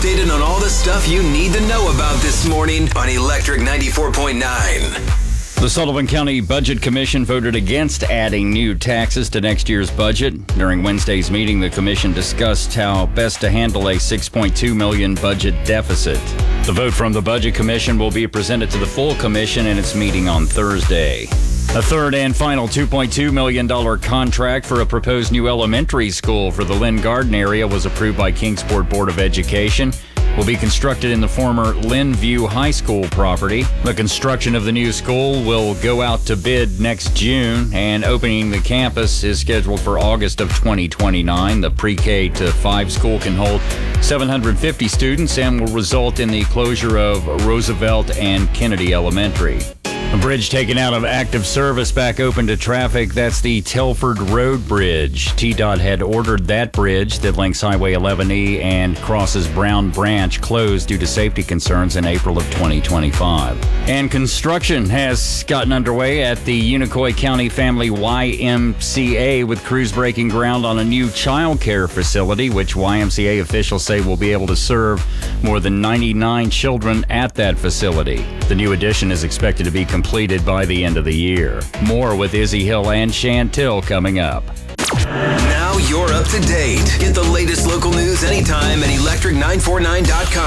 updated on all the stuff you need to know about this morning on Electric 94.9. The Sullivan County Budget Commission voted against adding new taxes to next year's budget. During Wednesday's meeting, the commission discussed how best to handle a $6.2 million budget deficit. The vote from the Budget Commission will be presented to the full commission in its meeting on Thursday. A third and final $2.2 million contract for a proposed new elementary school for the Lynn Garden area was approved by Kingsport Board of Education. Will be constructed in the former Lynn View High School property. The construction of the new school will go out to bid next June, and opening the campus is scheduled for August of 2029. The pre-K to 5 school can hold 750 students and will result in the closure of Roosevelt and Kennedy Elementary. A bridge taken out of active service back open to traffic. That's the Telford Road Bridge. TDOT had ordered that bridge that links Highway 11E and crosses Brown Branch closed due to safety concerns in April of 2025. And construction has gotten underway at the Unicoi County Family YMCA, with crews breaking ground on a new child care facility, which YMCA officials say will be able to serve more than 99 children at that facility. The new addition is expected to be completed by the end of the year. More with Izzy Hill and Chantil coming up. Now you're up to date. Get the latest local news anytime at electric949.com.